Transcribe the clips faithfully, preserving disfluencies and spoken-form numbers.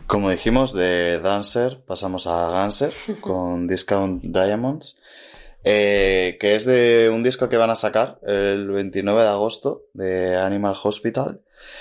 Como dijimos, de Dancer pasamos a Ganser con Discount Diamonds, eh, que es de un disco que van a sacar el veintinueve de agosto de Animal Hospital.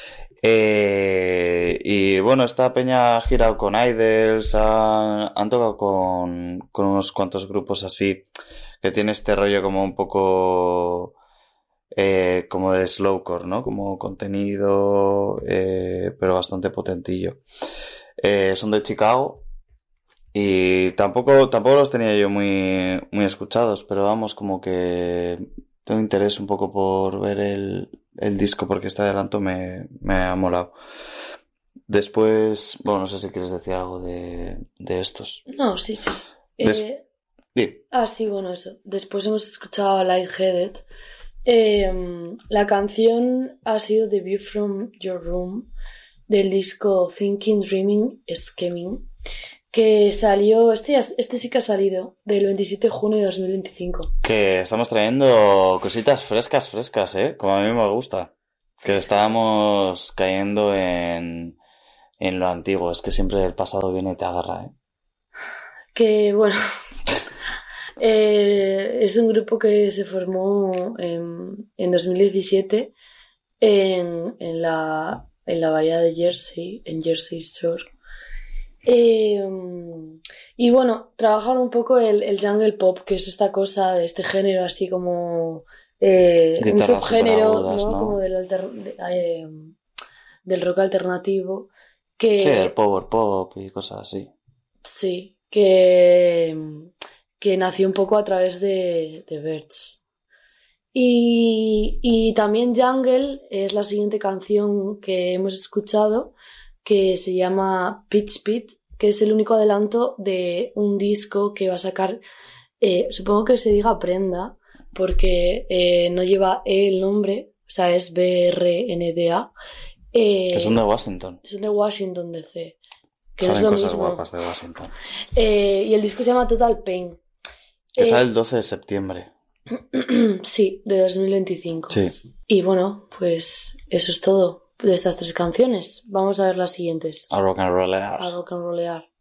Eh, y bueno, esta peña ha girado con Idols, han, han tocado con, con unos cuantos grupos así, que tiene este rollo como un poco eh, como de slowcore, ¿no? Como contenido, eh, pero bastante potentillo. Eh, son de Chicago y tampoco, tampoco los tenía yo muy, muy escuchados, pero vamos, como que tengo interés un poco por ver el, el disco porque este adelanto me, me ha molado. Después, bueno, no sé si quieres decir algo de, de estos. No, sí, sí. Des- Eh, sí. ah, sí, bueno, eso. Después hemos escuchado a Lightheaded. Eh, la canción ha sido The View from Your Room del disco Thinking, Dreaming, Scheming, que salió, este, ya- este sí que ha salido, del veintisiete de junio de dos mil veinticinco. Que estamos trayendo cositas frescas, frescas, ¿eh? Como a mí me gusta. Que estábamos cayendo en, en lo antiguo. Es que siempre el pasado viene y te agarra, ¿eh? Que, bueno, eh, es un grupo que se formó en, en dos mil diecisiete en, en la, en la bahía de Jersey, en Jersey Shore. Eh, y bueno, trabajar un poco el, el jungle pop, que es esta cosa de este género así como eh, un Guitarras subgénero, superagudas, ¿no? ¿no? Como del, alter- de- eh, del rock alternativo que Sí, el power pop y cosas así. sí, que, que nació un poco a través de, de Birds. Y, y también Jungle es la siguiente canción que hemos escuchado, que se llama Pitch Pit, que es el único adelanto de un disco que va a sacar, eh, supongo que se diga Prenda, porque eh, no lleva E el nombre, o sea, es B R N D A. Eh, Que son de Washington. son de Washington D C. Que Salen no es lo cosas mismo. guapas de Washington. Eh, y el disco se llama Total Pain. Que Eh, sale el doce de septiembre. sí, de dos mil veinticinco. Sí. Y bueno, pues eso es todo de estas tres canciones. Vamos a ver las siguientes. A rock and rollear. A rock and rollear.